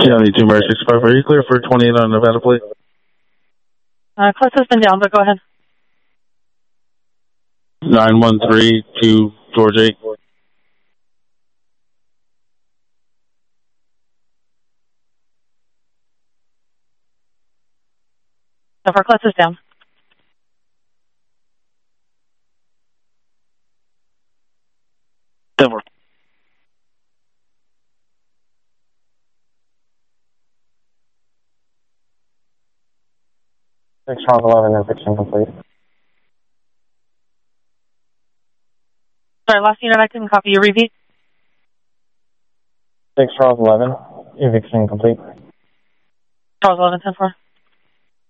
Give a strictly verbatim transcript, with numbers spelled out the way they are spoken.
seventy-two Mary sixty-five, are you clear for twenty-eight on Nevada, please? Uh, Clutch has been down, but go ahead. nine one three two George eight. So far, Clutch is down. Denver. six Charles eleven, interdiction complete. Sorry, last unit, I couldn't copy you. Repeat. six Charles eleven, eviction complete. Charles eleven, ten four.